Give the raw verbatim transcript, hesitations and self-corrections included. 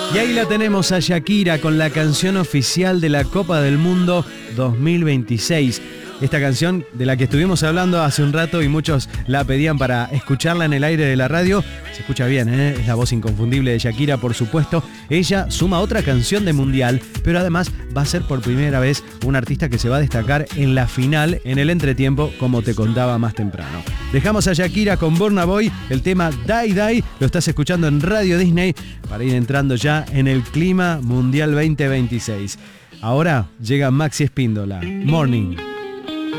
Y ahí la tenemos a Shakira con la canción oficial de la Copa del Mundo dos mil veintiséis. Esta canción de la que estuvimos hablando hace un rato y muchos la pedían para escucharla en el aire de la radio. Se escucha bien, ¿eh? Es la voz inconfundible de Shakira, por supuesto. Ella suma otra canción de Mundial, pero además va a ser por primera vez un artista que se va a destacar en la final, en el entretiempo, como te contaba más temprano. Dejamos a Shakira con Burna Boy, el tema Die Die. Lo estás escuchando en Radio Disney para ir entrando ya en el clima Mundial veinte veintiséis. Ahora llega Maxi Espíndola, Morning.